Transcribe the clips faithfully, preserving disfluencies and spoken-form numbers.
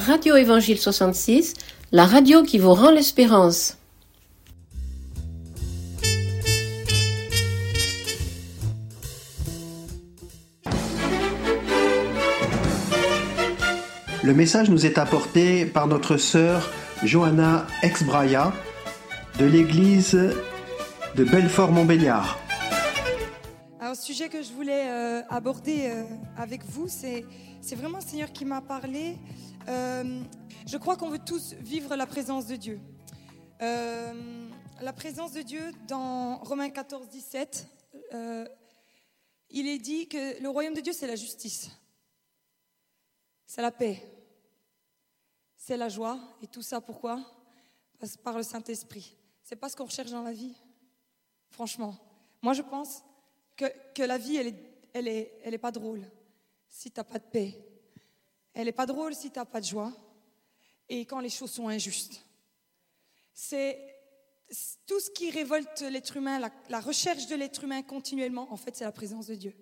Radio Évangile soixante-six, la radio qui vous rend l'espérance. Le message nous est apporté par notre sœur Johanna Exbraya de l'église de Belfort-Montbéliard. Alors, le sujet que je voulais euh, aborder euh, avec vous, c'est, c'est vraiment le Seigneur qui m'a parlé. Euh, je crois qu'on veut tous vivre la présence de Dieu. Euh, la présence de Dieu, dans Romains quatorze, dix-sept, euh, il est dit que le royaume de Dieu, c'est la justice. C'est la paix. C'est la joie. Et tout ça, pourquoi ? Parce, par le Saint-Esprit. C'est pas ce qu'on recherche dans la vie. Franchement. Moi, je pense que, que la vie, elle est, elle est, elle est pas drôle si tu n'as pas de paix. Elle n'est pas drôle si tu n'as pas de joie. Et quand les choses sont injustes. C'est tout ce qui révolte l'être humain, la, la recherche de l'être humain continuellement, en fait, c'est la présence de Dieu.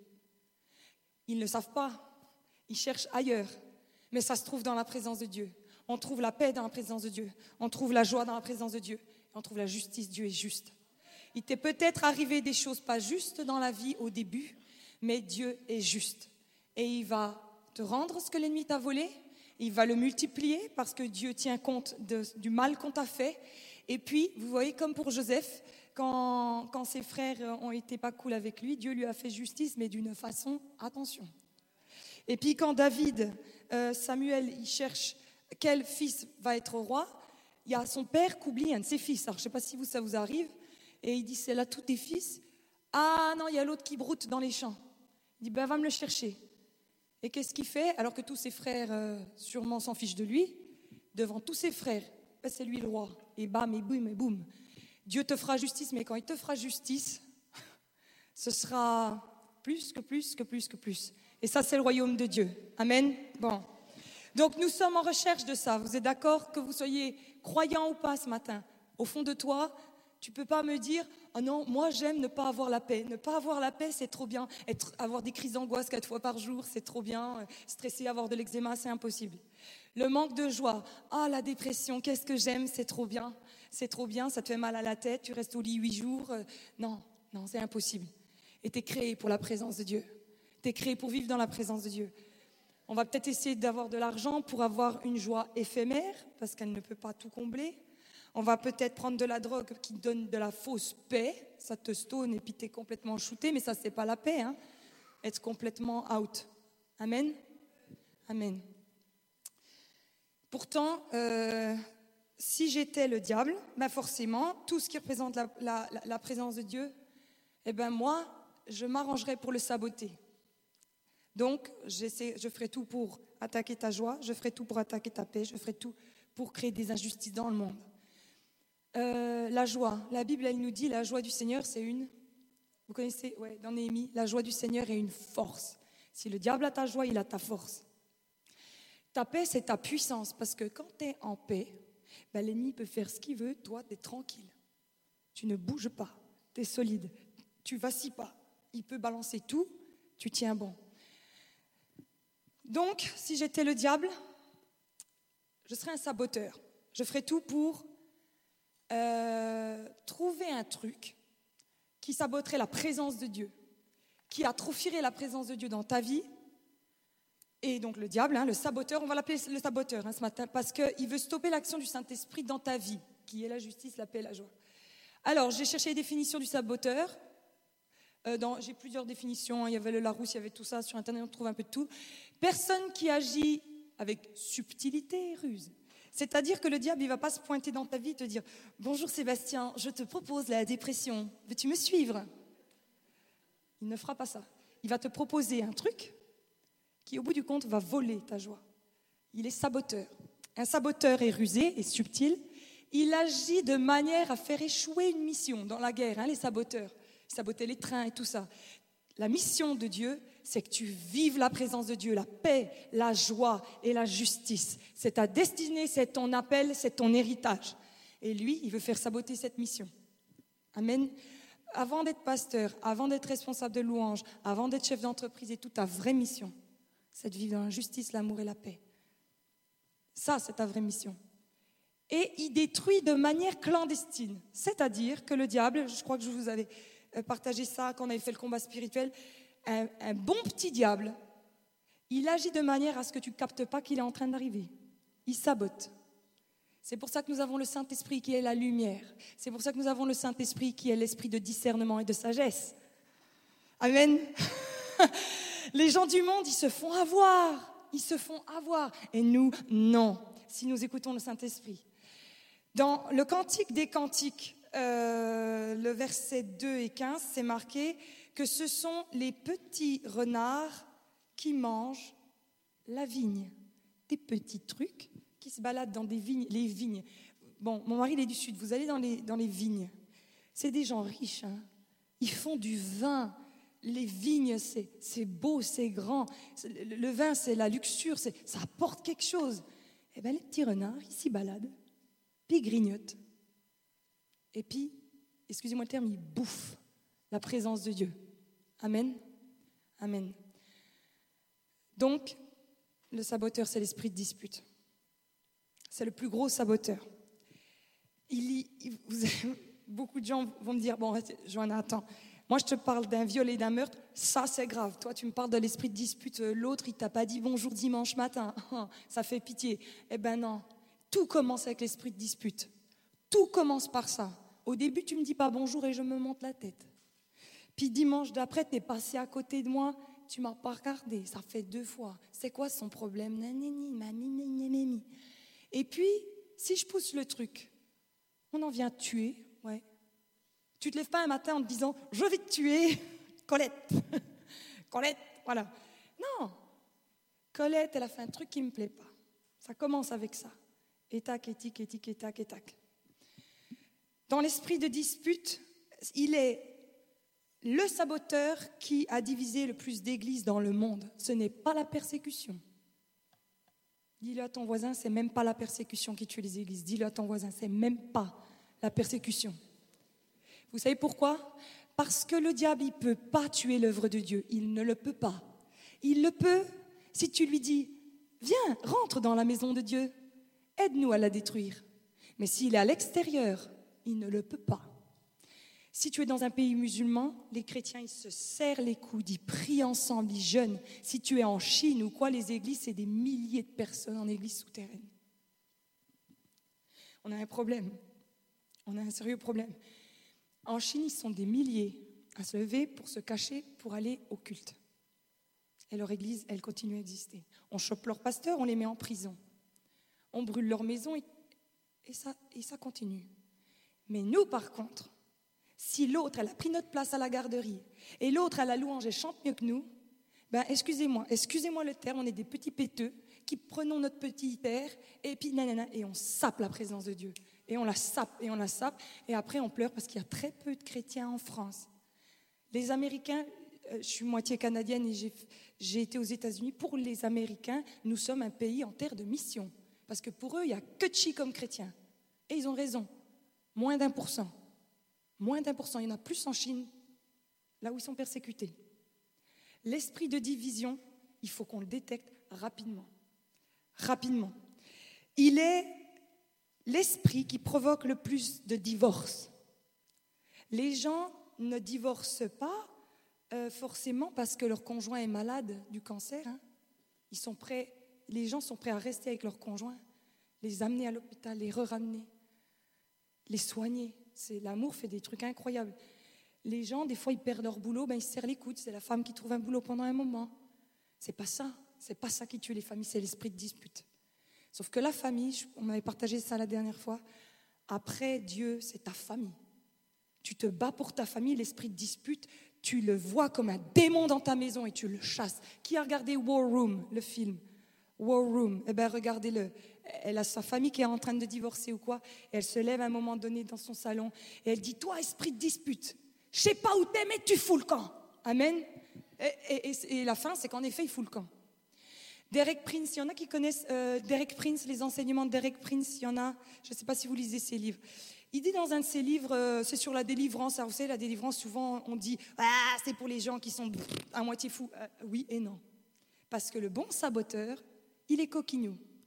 Ils ne le savent pas. Ils cherchent ailleurs. Mais ça se trouve dans la présence de Dieu. On trouve la paix dans la présence de Dieu. On trouve la joie dans la présence de Dieu. On trouve la justice. Dieu est juste. Il t'est peut-être arrivé des choses pas justes dans la vie au début, mais Dieu est juste. Et il va te rendre ce que l'ennemi t'a volé. Il va le multiplier parce que Dieu tient compte de, du mal qu'on t'a fait. Et puis, vous voyez, comme pour Joseph, quand, quand ses frères ont été pas cool avec lui, Dieu lui a fait justice, mais d'une façon, attention. Et puis quand David, euh, Samuel, il cherche quel fils va être roi, il y a son père qui oublie un de ses fils. Alors je ne sais pas si vous, ça vous arrive. Et il dit, c'est là tous tes fils. Ah non, il y a l'autre qui broute dans les champs. Il dit, ben va me le chercher. Et qu'est-ce qu'il fait ? Alors que tous ses frères, euh, sûrement, s'en fichent de lui, devant tous ses frères, ben, c'est lui le roi. Et bam, et boum, et boum. Dieu te fera justice, mais quand il te fera justice, ce sera plus que plus que plus que plus. Et ça, c'est le royaume de Dieu. Amen. Bon. Donc, nous sommes en recherche de ça. Vous êtes d'accord que vous soyez croyant ou pas ce matin ? Au fond de toi, tu ne peux pas me dire « Oh non, moi, j'aime ne pas avoir la paix. Ne pas avoir la paix, c'est trop bien. Être, avoir des crises d'angoisse quatre fois par jour, c'est trop bien. Stresser, avoir de l'eczéma, c'est impossible. Le manque de joie. Ah, la dépression, qu'est-ce que j'aime, c'est trop bien. C'est trop bien, ça te fait mal à la tête, tu restes au lit huit jours. Non, non, c'est impossible. Et tu es créé pour la présence de Dieu. Tu es créé pour vivre dans la présence de Dieu. On va peut-être essayer d'avoir de l'argent pour avoir une joie éphémère, parce qu'elle ne peut pas tout combler. On va peut-être prendre de la drogue qui donne de la fausse paix. Ça te stone et puis tu es complètement shooté, mais ça, c'est pas la paix. Hein. Être complètement out. Amen. Amen. Pourtant, euh, si j'étais le diable, ben forcément, tout ce qui représente la, la, la, la présence de Dieu, eh ben moi, je m'arrangerais pour le saboter. Donc, j'essaie, je ferai tout pour attaquer ta joie, je ferai tout pour attaquer ta paix, je ferai tout pour créer des injustices dans le monde. Euh, la joie, la Bible, elle nous dit, la joie du Seigneur, c'est une... Vous connaissez, ouais, dans Néhémie, la joie du Seigneur est une force. Si le diable a ta joie, il a ta force. Ta paix, c'est ta puissance, parce que quand tu es en paix, ben, l'ennemi peut faire ce qu'il veut, toi, tu es tranquille. Tu ne bouges pas, tu es solide, tu vacilles pas. Il peut balancer tout, tu tiens bon. Donc, si j'étais le diable, je serais un saboteur. Je ferais tout pour euh, trouver un truc qui saboterait la présence de Dieu, qui atrophierait la présence de Dieu dans ta vie. Et donc le diable, hein, le saboteur, on va l'appeler le saboteur hein, ce matin, parce qu'il veut stopper l'action du Saint-Esprit dans ta vie, qui est la justice, la paix, la joie. Alors, j'ai cherché les définitions du saboteur. Euh, dans, j'ai plusieurs définitions, hein. Il y avait le Larousse, il y avait tout ça, sur Internet on trouve un peu de tout. Personne qui agit avec subtilité et ruse. C'est-à-dire que le diable, il ne va pas se pointer dans ta vie et te dire « Bonjour Sébastien, je te propose la dépression, veux-tu me suivre ?» Il ne fera pas ça. Il va te proposer un truc qui, au bout du compte, va voler ta joie. Il est saboteur. Un saboteur est rusé et subtil. Il agit de manière à faire échouer une mission dans la guerre, hein, les saboteurs. Saboter les trains et tout ça. La mission de Dieu, c'est que tu vives la présence de Dieu, la paix, la joie et la justice. C'est ta destinée, c'est ton appel, c'est ton héritage. Et lui, il veut faire saboter cette mission. Amen. Avant d'être pasteur, avant d'être responsable de louange, avant d'être chef d'entreprise et tout, ta vraie mission, c'est de vivre dans la justice, l'amour et la paix. Ça, c'est ta vraie mission. Et il détruit de manière clandestine. C'est-à-dire que le diable, je crois que je vous avais partagé ça quand on avait fait le combat spirituel, un, un bon petit diable, il agit de manière à ce que tu ne captes pas qu'il est en train d'arriver. Il sabote. C'est pour ça que nous avons le Saint-Esprit qui est la lumière. C'est pour ça que nous avons le Saint-Esprit qui est l'esprit de discernement et de sagesse. Amen. Les gens du monde, ils se font avoir. Ils se font avoir. Et nous, non. Si nous écoutons le Saint-Esprit. Dans le Cantique des Cantiques, euh, le verset deux et quinze, c'est marqué que ce sont les petits renards qui mangent la vigne. Des petits trucs qui se baladent dans des vignes, les vignes. Bon, mon mari, il est du Sud. Vous allez dans les, dans les vignes. C'est des gens riches. Hein. Ils font du vin. Les vignes, c'est, c'est beau, c'est grand. C'est, le, le vin, c'est la luxure. C'est, ça apporte quelque chose. Eh bien, les petits renards, ils s'y baladent. Puis ils grignotent. Et puis, excusez-moi le terme, ils bouffent la présence de Dieu. Amen. Amen. Donc, le saboteur, c'est l'esprit de dispute. C'est le plus gros saboteur. Il y, il, vous, beaucoup de gens vont me dire, bon, Johanna, attends, moi je te parle d'un viol et d'un meurtre, ça c'est grave. Toi tu me parles de l'esprit de dispute, l'autre il t'a pas dit bonjour dimanche matin, ça fait pitié. Eh ben non, tout commence avec l'esprit de dispute. Tout commence par ça. Au début tu me dis pas bonjour et je me monte la tête. Puis dimanche d'après t'es passé à côté de moi, tu m'as pas regardé, ça fait deux fois. C'est quoi son problème? Et puis, si je pousse le truc, on en vient tuer, ouais. Tu te lèves pas un matin en te disant « Je vais te tuer, Colette. » Colette, voilà. Non. Colette, elle a fait un truc qui me plaît pas. Ça commence avec ça. Et tac, et tic, et tic, et tac, et tac. Dans l'esprit de dispute, il est le saboteur qui a divisé le plus d'églises dans le monde. Ce n'est pas la persécution. Dis-le à ton voisin, c'est même pas la persécution qui tue les églises. Dis-le à ton voisin, c'est même pas la persécution. Vous savez pourquoi? Parce que le diable, il ne peut pas tuer l'œuvre de Dieu. Il ne le peut pas. Il le peut si tu lui dis, viens, rentre dans la maison de Dieu, aide-nous à la détruire. Mais s'il est à l'extérieur, il ne le peut pas. Si tu es dans un pays musulman, les chrétiens, ils se serrent les coudes, ils prient ensemble, ils jeûnent. Si tu es en Chine ou quoi, les églises, c'est des milliers de personnes en église souterraine. On a un problème. On a un sérieux problème. En Chine, ils sont des milliers à se lever pour se cacher, pour aller au culte. Et leur église, elle continue à exister. On chope leurs pasteurs, on les met en prison. On brûle leur maison et, et, ça, et ça continue. Mais nous, par contre, si l'autre, elle a pris notre place à la garderie et l'autre, à la louange, elle chante mieux que nous, ben excusez-moi, excusez-moi le terme, on est des petits péteux qui prenons notre petit air et puis nanana, et on sape la présence de Dieu. Et on la sape, et on la sape, et après on pleure parce qu'il y a très peu de chrétiens en France. Les Américains, euh, je suis moitié canadienne et j'ai, j'ai été aux États-Unis. Pour les Américains, nous sommes un pays en terre de mission. Parce que pour eux, il n'y a que de chi comme chrétiens. Et ils ont raison. Moins d'un pour cent. Moins d'un pour cent. Il y en a plus en Chine, là où ils sont persécutés. L'esprit de division, il faut qu'on le détecte rapidement. Rapidement. Il est l'esprit qui provoque le plus de divorces. Les gens ne divorcent pas euh, forcément parce que leur conjoint est malade du cancer. Hein. Ils sont prêts, les gens sont prêts à rester avec leur conjoint, les amener à l'hôpital, les re-ramener, les soigner. C'est, l'amour fait des trucs incroyables. Les gens, des fois, ils perdent leur boulot, ben, ils se serrent les coudes. C'est la femme qui trouve un boulot pendant un moment. C'est pas ça. C'est pas ça qui tue les familles, c'est l'esprit de dispute. Sauf que la famille, on avait partagé ça la dernière fois, après Dieu, c'est ta famille. Tu te bats pour ta famille, l'esprit de dispute, tu le vois comme un démon dans ta maison et tu le chasses. Qui a regardé War Room, le film? War Room, eh bien regardez-le. Elle a sa famille qui est en train de divorcer ou quoi, et elle se lève à un moment donné dans son salon et elle dit, toi, esprit de dispute, je sais pas où t'es, mais tu fous le camp. Amen. Et, et, et, et la fin, c'est qu'en effet, il fout le camp. Derek Prince, il y en a qui connaissent euh, Derek Prince, les enseignements de Derek Prince, il y en a, je ne sais pas si vous lisez ses livres. Il dit dans un de ses livres, euh, c'est sur la délivrance. Alors vous savez, la délivrance, souvent on dit, ah, c'est pour les gens qui sont à moitié fous. Euh, oui et non. Parce que le bon saboteur, il est coquignou.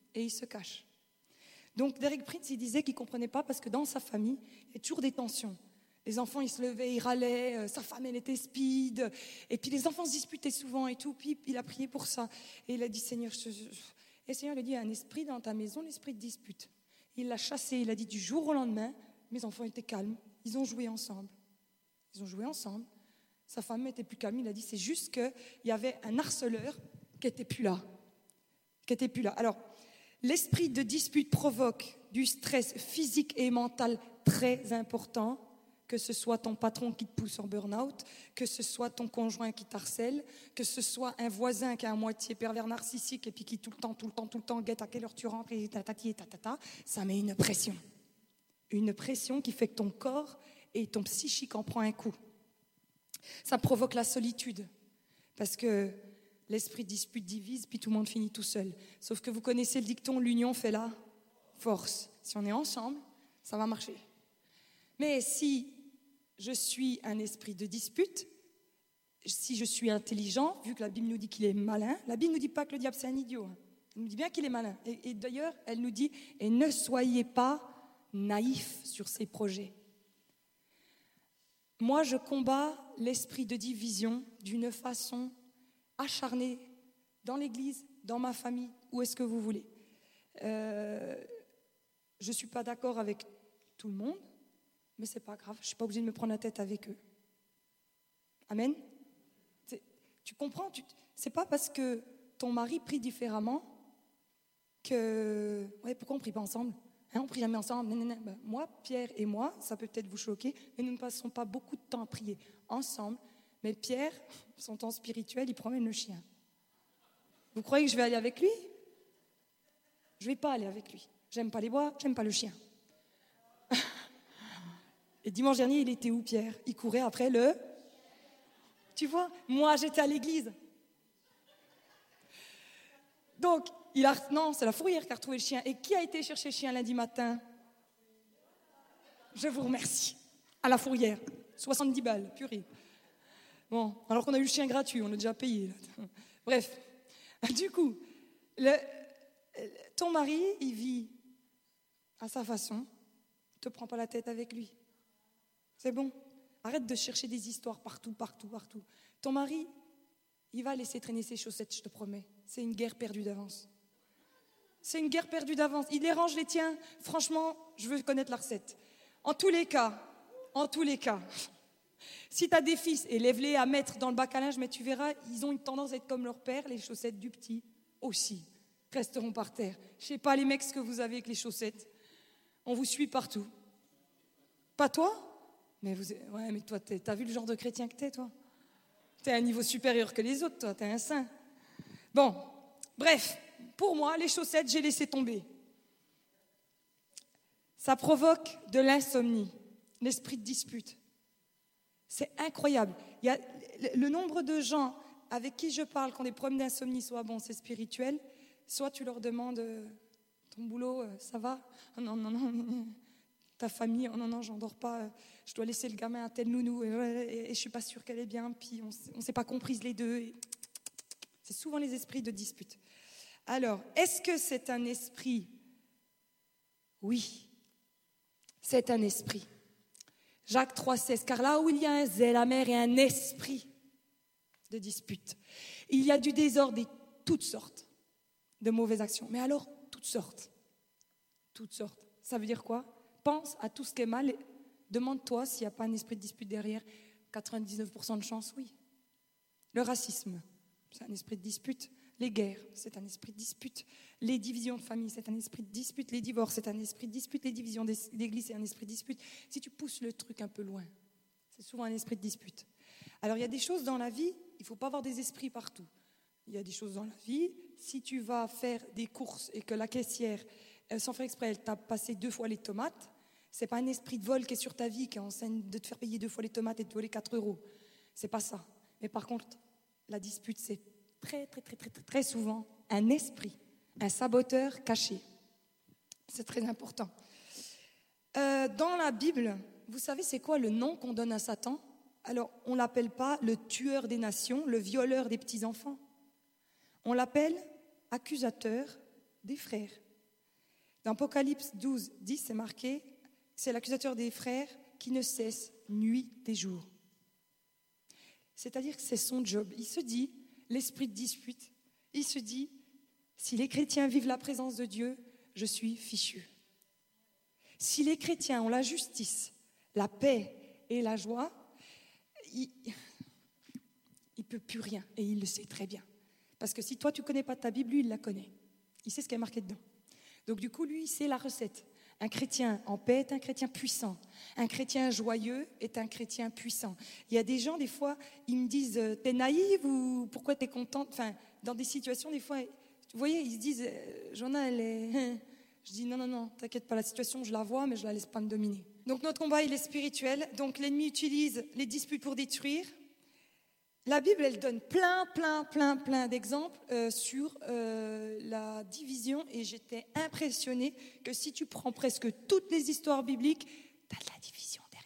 et il se cache. Donc Derek Prince, il disait qu'il ne comprenait pas parce que dans sa famille, il y a toujours des tensions. Les enfants, ils se levaient, ils râlaient, euh, sa femme, elle était speed. Et puis les enfants se disputaient souvent et tout. Puis il a prié pour ça. Et il a dit, Seigneur, je, je... et le Seigneur lui a dit, il y a un esprit dans ta maison, l'esprit de dispute. Il l'a chassé, il a dit, du jour au lendemain, mes enfants étaient calmes. Ils ont joué ensemble. Ils ont joué ensemble. Sa femme était plus calme. Il a dit, c'est juste qu'il y avait un harceleur qui n'était plus là. Qui n'était plus là. Alors, l'esprit de dispute provoque du stress physique et mental très important, que ce soit ton patron qui te pousse en burn-out, que ce soit ton conjoint qui t'harcèle, que ce soit un voisin qui est à moitié pervers narcissique et puis qui tout le temps, tout le temps, tout le temps guette à quelle heure tu rentres et tatati et tatata, ça met une pression. Une pression qui fait que ton corps et ton psychique en prend un coup. Ça provoque la solitude, parce que l'esprit de dispute divise, puis tout le monde finit tout seul. Sauf que vous connaissez le dicton, l'union fait la force. Si on est ensemble, ça va marcher. Mais si je suis un esprit de dispute, si je suis intelligent, vu que la Bible nous dit qu'il est malin, la Bible ne nous dit pas que le diable c'est un idiot. Hein. Elle nous dit bien qu'il est malin. Et, et d'ailleurs, elle nous dit, et ne soyez pas naïfs sur ses projets. Moi, je combats l'esprit de division d'une façon acharnée dans l'église, dans ma famille, où est-ce que vous voulez. Euh, je ne suis pas d'accord avec tout le monde, mais ce n'est pas grave, je ne suis pas obligée de me prendre la tête avec eux. Amen. C'est, tu comprends, tu, c'est pas parce que ton mari prie différemment que... Ouais, pourquoi on ne prie pas ensemble, hein, on ne prie jamais ensemble. Ben, moi, Pierre et moi, ça peut peut-être vous choquer, mais nous ne passons pas beaucoup de temps à prier ensemble. Mais Pierre, son temps spirituel, il promène le chien. Vous croyez que je vais aller avec lui? Je ne vais pas aller avec lui. J'aime pas les bois, j'aime pas le chien. Et dimanche dernier, il était où, Pierre? Il courait après le... Tu vois, moi, j'étais à l'église. Donc, il a... non, c'est la fourrière qui a retrouvé le chien. Et qui a été chercher le chien lundi matin? Je vous remercie. À la fourrière. soixante-dix balles, purée. Bon, alors qu'on a eu le chien gratuit, on a déjà payé. Là. Bref, du coup, le, ton mari, il vit à sa façon. Ne te prends pas la tête avec lui. C'est bon. Arrête de chercher des histoires partout, partout, partout. Ton mari, il va laisser traîner ses chaussettes, je te promets. C'est une guerre perdue d'avance. C'est une guerre perdue d'avance. Il les range les tiens. Franchement, je veux connaître la recette. En tous les cas, en tous les cas... Si tu as des fils, élève-les à mettre dans le bac à linge, mais tu verras, ils ont une tendance à être comme leur père, les chaussettes du petit aussi resteront par terre. Je ne sais pas les mecs ce que vous avez avec les chaussettes. On vous suit partout. Pas toi? Mais vous, ouais, mais toi, t'as vu le genre de chrétien que t'es, toi? T'es à un niveau supérieur que les autres, toi, t'es un saint. Bon, bref, pour moi, les chaussettes, j'ai laissé tomber. Ça provoque de l'insomnie, l'esprit de dispute. C'est incroyable. Il y a le nombre de gens avec qui je parle qui ont des problèmes d'insomnie, soit bon, c'est spirituel, soit tu leur demandes ton boulot, ça va? Oh non, non, non. Ta famille, oh non, non, j'en dors pas. Je dois laisser le gamin à tel nounou et, et, et je suis pas sûre qu'elle est bien. Puis on ne s'est pas comprises les deux. Et... C'est souvent les esprits de dispute. Alors, est-ce que c'est un esprit? Oui, c'est un esprit. Jacques trois seize, car là où il y a un zèle amer et un esprit de dispute, il y a du désordre et toutes sortes de mauvaises actions. Mais alors, toutes sortes. Toutes sortes. Ça veut dire quoi? Pense à tout ce qui est mal et demande-toi s'il n'y a pas un esprit de dispute derrière. quatre-vingt-dix-neuf pour cent de chance, oui. Le racisme, c'est un esprit de dispute. Les guerres, c'est un esprit de dispute. Les divisions de famille, c'est un esprit de dispute. Les divorces, c'est un esprit de dispute. Les divisions d'église, c'est un esprit de dispute. Si tu pousses le truc un peu loin, c'est souvent un esprit de dispute. Alors, il y a des choses dans la vie, il ne faut pas avoir des esprits partout. Il y a des choses dans la vie, si tu vas faire des courses et que la caissière, sans faire exprès, elle t'a passé deux fois les tomates, ce n'est pas un esprit de vol qui est sur ta vie, qui enseigne de te faire payer deux fois les tomates et de te voler quatre euros. Ce n'est pas ça. Mais par contre, la dispute, c'est très, très, très, très, très, très souvent un esprit, un saboteur caché. C'est très important. Euh, dans la Bible, vous savez, c'est quoi le nom qu'on donne à Satan? Alors, on ne l'appelle pas le tueur des nations, le violeur des petits-enfants. On l'appelle accusateur des frères. Dans Apocalypse douze, dix, c'est marqué, c'est l'accusateur des frères qui ne cesse nuit et jour. C'est-à-dire que c'est son job. Il se dit, l'esprit de dispute, il se dit, si les chrétiens vivent la présence de Dieu, je suis fichu. Si les chrétiens ont la justice, la paix et la joie, il ne peut plus rien. Et il le sait très bien. Parce que si toi, tu ne connais pas ta Bible, lui, il la connaît. Il sait ce qui est marqué dedans. Donc du coup, lui, c'est la recette. Un chrétien en paix est un chrétien puissant. Un chrétien joyeux est un chrétien puissant. Il y a des gens, des fois, ils me disent « T'es naïve ou pourquoi t'es contente ?» Enfin, dans des situations, des fois, vous voyez, ils se disent « Joanna, elle est... » Je dis « Non, non, non, t'inquiète pas, la situation, je la vois, mais je la laisse pas me dominer. » Donc notre combat, il est spirituel. Donc l'ennemi utilise les disputes pour détruire. La Bible, elle donne plein, plein, plein, plein d'exemples euh, sur euh, la division. Et j'étais impressionnée que si tu prends presque toutes les histoires bibliques, tu as de la division derrière.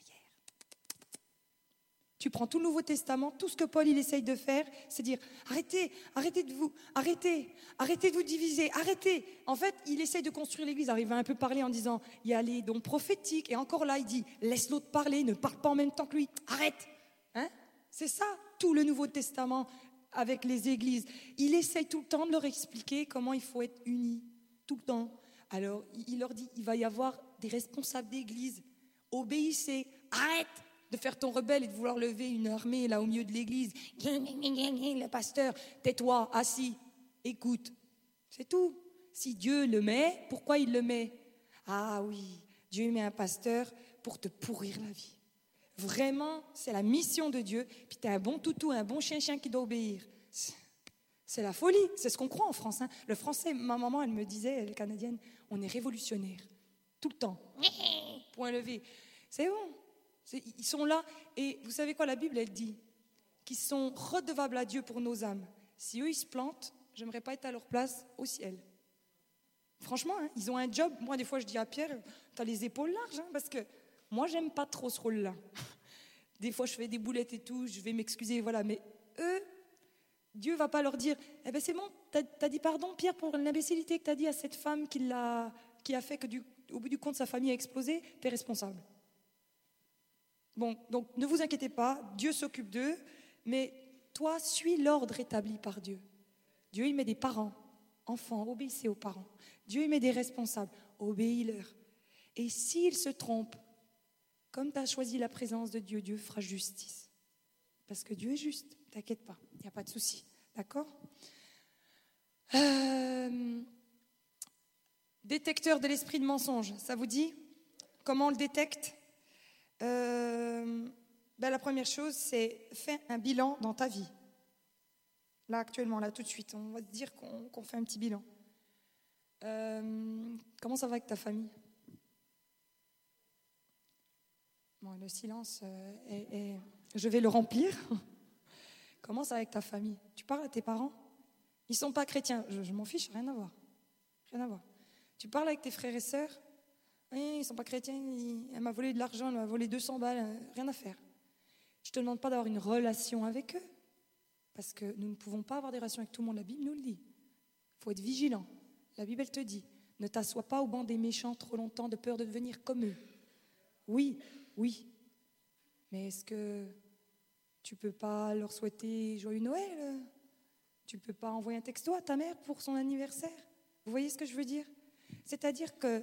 Tu prends tout le Nouveau Testament, tout ce que Paul il essaye de faire, c'est dire arrêtez, arrêtez de vous, arrêtez, arrêtez de vous diviser, arrêtez. En fait, il essaye de construire l'Église. Alors il va un peu parler en disant il y a les dons prophétiques. Et encore là, il dit laisse l'autre parler, ne parle pas en même temps que lui, arrête. Hein? C'est ça, tout le Nouveau Testament avec les églises. Il essaye tout le temps de leur expliquer comment il faut être unis, tout le temps. Alors, il leur dit, il va y avoir des responsables d'église. Obéissez, arrête de faire ton rebelle et de vouloir lever une armée là au milieu de l'église. Le pasteur, tais-toi, assis, écoute. C'est tout. Si Dieu le met, pourquoi il le met? Ah oui, Dieu met un pasteur pour te pourrir la vie. Vraiment, c'est la mission de Dieu. Puis tu as un bon toutou, un bon chien-chien qui doit obéir. C'est la folie. C'est ce qu'on croit en France. Hein. Le français, ma maman, elle me disait, elle est canadienne, on est révolutionnaire. Tout le temps. Point levé. C'est bon. C'est, ils sont là. Et vous savez quoi, la Bible, elle dit qu'ils sont redevables à Dieu pour nos âmes. Si eux, ils se plantent, j'aimerais pas être à leur place au ciel. Franchement, hein, ils ont un job. Moi, des fois, je dis à Pierre, tu as les épaules larges, hein, parce que moi, j'aime pas trop ce rôle-là. Des fois, je fais des boulettes et tout, je vais m'excuser, voilà. Mais eux, Dieu va pas leur dire « Eh bien, c'est bon, t'as, t'as dit pardon, Pierre, pour l'imbécilité que t'as dit à cette femme qui, l'a, qui a fait que, du, au bout du compte, sa famille a explosé, t'es responsable. » Bon, donc, ne vous inquiétez pas, Dieu s'occupe d'eux, mais toi, suis l'ordre établi par Dieu. Dieu, il met des parents, enfants, obéissez aux parents. Dieu, il met des responsables, obéis-leur. Et s'ils se trompent, comme tu as choisi la présence de Dieu, Dieu fera justice. Parce que Dieu est juste, t'inquiète pas, il n'y a pas de souci. D'accord ? euh, Détecteur de l'esprit de mensonge, ça vous dit ? Comment on le détecte ? euh, ben La première chose, c'est fais un bilan dans ta vie. Là, actuellement, là, tout de suite, on va te dire qu'on, qu'on fait un petit bilan. Euh, comment ça va avec ta famille ? Bon, le silence, euh, est, est... je vais le remplir. Comment ça va avec ta famille ? Tu parles à tes parents ? Ils ne sont pas chrétiens. Je, je m'en fiche, rien à voir. Rien à voir. Tu parles avec tes frères et sœurs ? Oui, ils ne sont pas chrétiens. Ils... Elle m'a volé de l'argent, elle m'a volé deux cents balles. Euh, rien à faire. Je ne te demande pas d'avoir une relation avec eux. Parce que nous ne pouvons pas avoir des relations avec tout le monde. La Bible nous le dit. Il faut être vigilant. La Bible, elle te dit. Ne t'assois pas au banc des méchants trop longtemps de peur de devenir comme eux. Oui, oui. Mais est-ce que tu ne peux pas leur souhaiter joyeux Noël ? Tu ne peux pas envoyer un texto à ta mère pour son anniversaire ? Vous voyez ce que je veux dire ? C'est-à-dire que,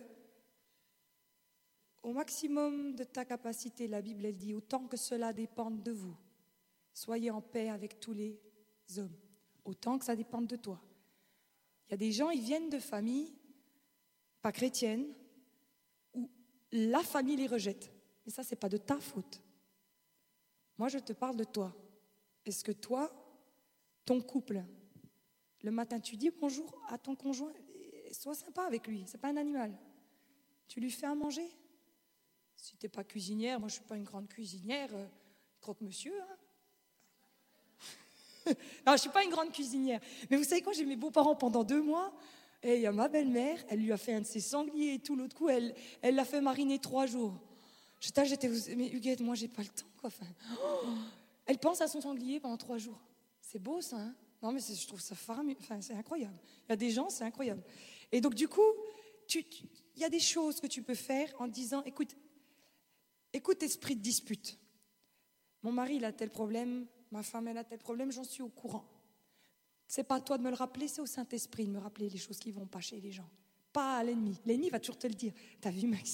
au maximum de ta capacité, la Bible, elle dit, autant que cela dépende de vous, soyez en paix avec tous les hommes, autant que ça dépende de toi. Il y a des gens, ils viennent de familles pas chrétiennes, où la famille les rejette. Mais ça, ce n'est pas de ta faute. Moi, je te parle de toi. Est-ce que toi, ton couple, le matin, tu dis bonjour à ton conjoint, sois sympa avec lui, c'est pas un animal. Tu lui fais à manger. Si tu n'es pas cuisinière, moi je ne suis pas une grande cuisinière, euh, croque-monsieur. Hein. Non, je ne suis pas une grande cuisinière. Mais vous savez quoi, j'ai mes beaux-parents pendant deux mois, et il y a ma belle-mère, elle lui a fait un de ses sangliers et tout, l'autre coup, elle, elle l'a fait mariner trois jours. J'étais, j'étais, mais Huguette, moi j'ai pas le temps, quoi. Enfin, oh, elle pense à son sanglier pendant trois jours. C'est beau ça, hein? Non, mais c'est, je trouve ça faramineux, enfin, c'est incroyable. Il y a des gens, c'est incroyable. Et donc du coup, il y a des choses que tu peux faire en disant, écoute, écoute esprit de dispute. Mon mari, il a tel problème, ma femme, elle a tel problème, j'en suis au courant. C'est pas à toi de me le rappeler, c'est au Saint-Esprit de me rappeler les choses qui vont pas chez les gens. Pas à l'ennemi. L'ennemi va toujours te le dire. T'as vu Maxime ?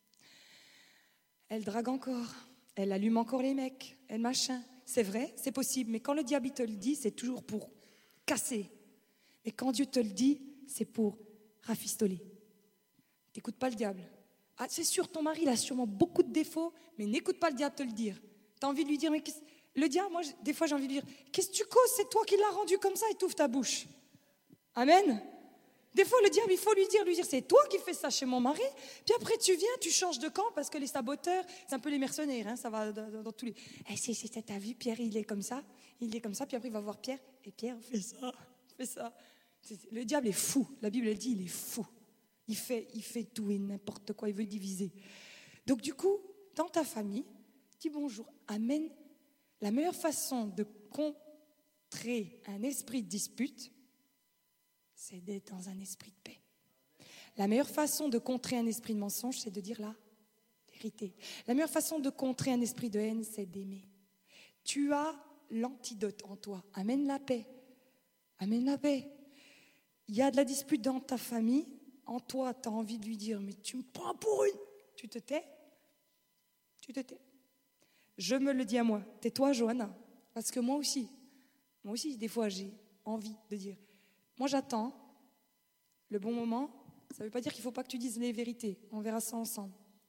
Elle drague encore. Elle allume encore les mecs. Elle machin. C'est vrai, c'est possible. Mais quand le diable te le dit, c'est toujours pour casser. Et quand Dieu te le dit, c'est pour rafistoler. T'écoutes pas le diable. Ah, c'est sûr, ton mari, il a sûrement beaucoup de défauts, mais n'écoute pas le diable te le dire. T'as envie de lui dire, mais qu'est-ce... le diable, moi, des fois, j'ai envie de lui dire, qu'est-ce que tu causes ? C'est toi qui l'as rendu comme ça, et t'ouvres ta bouche. Amen. Des fois, le diable, il faut lui dire, lui dire, c'est toi qui fais ça chez mon mari. Puis après, tu viens, tu changes de camp, parce que les saboteurs, c'est un peu les mercenaires, hein, ça va dans, dans, dans tous les... Eh, c'est, c'est, t'as vu, Pierre, il est comme ça, il est comme ça, puis après, il va voir Pierre, et Pierre fait ça, fait ça. C'est, le diable est fou, la Bible, elle dit, il est fou. Il fait, il fait tout et n'importe quoi, il veut diviser. Donc, du coup, dans ta famille, dis bonjour, amène. La meilleure façon de contrer un esprit de dispute, c'est d'être dans un esprit de paix. La meilleure façon de contrer un esprit de mensonge, c'est de dire la vérité. La meilleure façon de contrer un esprit de haine, c'est d'aimer. Tu as l'antidote en toi. Amène la paix. Amène la paix. Il y a de la dispute dans ta famille. En toi, tu as envie de lui dire, mais tu me prends pour une... Tu te tais. Tu te tais. Je me le dis à moi. Tais-toi, Johanna. Parce que moi aussi, moi aussi, des fois, j'ai envie de dire... Moi, j'attends le bon moment. Ça ne veut pas dire qu'il ne faut pas que tu dises les vérités. On verra ça ensemble.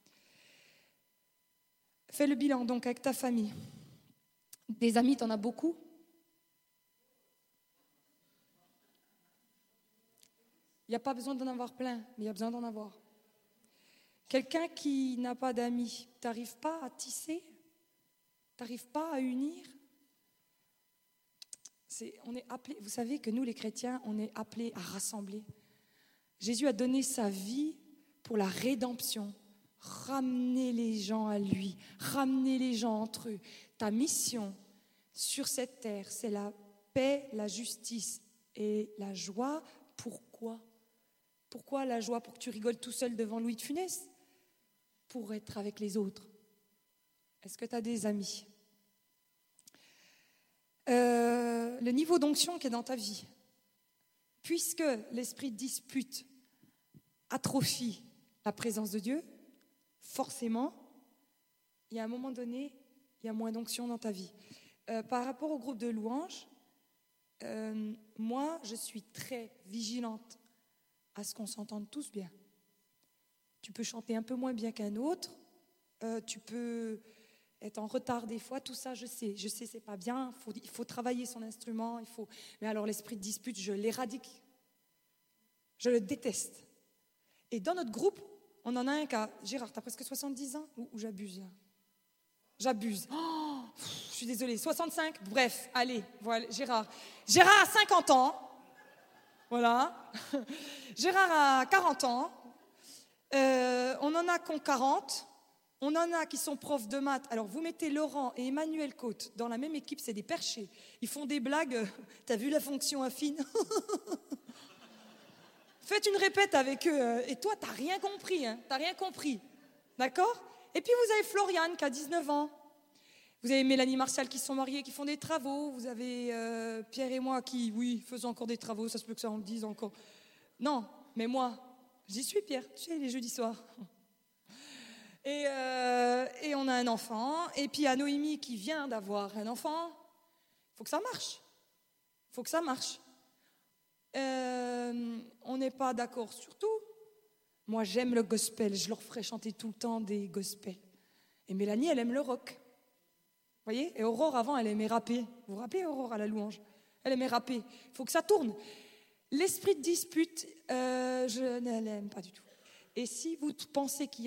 Fais le bilan, donc, avec ta famille. Des amis, tu en as beaucoup ? Il n'y a pas besoin d'en avoir plein, mais il y a besoin d'en avoir. Quelqu'un qui n'a pas d'amis, tu n'arrives pas à tisser ? Tu n'arrives pas à unir ? C'est, on est appelé, vous savez que nous, les chrétiens, on est appelés à rassembler. Jésus a donné sa vie pour la rédemption. Ramener les gens à lui, ramener les gens entre eux. Ta mission sur cette terre, c'est la paix, la justice et la joie. Pourquoi ? Pourquoi la joie ? Pour que tu rigoles tout seul devant Louis de Funès ? Pour être avec les autres. Est-ce que tu as des amis ? Euh, le niveau d'onction qui est dans ta vie, puisque l'esprit de dispute atrophie la présence de Dieu, forcément, il y a un moment donné, il y a moins d'onction dans ta vie. Euh, par rapport au groupe de louanges, euh, moi, je suis très vigilante à ce qu'on s'entende tous bien. Tu peux chanter un peu moins bien qu'un autre, euh, tu peux... être en retard des fois, tout ça, je sais. Je sais, c'est pas bien. Il faut, il faut travailler son instrument. Il faut... Mais alors, l'esprit de dispute, je l'éradique. Je le déteste. Et dans notre groupe, on en a un qui a... Gérard, t'as presque soixante-dix ans ? Ou, ou j'abuse, là ? J'abuse. Oh, pff, je suis désolée. soixante-cinq ? Bref, allez, voilà, Gérard. Gérard a cinquante ans. Voilà. Gérard a quarante ans. Euh, on en a qui ont quarante. On en a qui sont profs de maths. Alors, vous mettez Laurent et Emmanuel Côte dans la même équipe, c'est des perchés. Ils font des blagues. T'as vu la fonction affine ? Faites une répète avec eux. Et toi, t'as rien compris. Hein, t'as rien compris. D'accord ? Et puis, vous avez Floriane qui a dix-neuf ans. Vous avez Mélanie Martial qui sont mariés, qui font des travaux. Vous avez euh, Pierre et moi qui, oui, faisons encore des travaux. Ça se peut que ça en le dise encore. Non, mais moi, j'y suis, Pierre. Tu sais, les jeudis soirs. Et, euh, et on a un enfant. Et puis, il y a Noémie qui vient d'avoir un enfant. Il faut que ça marche. Il faut que ça marche. Euh, on n'est pas d'accord sur tout. Moi, j'aime le gospel. Je leur ferai chanter tout le temps des gospels. Et Mélanie, elle aime le rock. Vous voyez ? Et Aurore, avant, elle aimait rapper. Vous vous rappelez, Aurore, à la louange ? Elle aimait rapper. Il faut que ça tourne. L'esprit de dispute, euh, je ne l'aime pas du tout. Et si vous pensez qu'il y a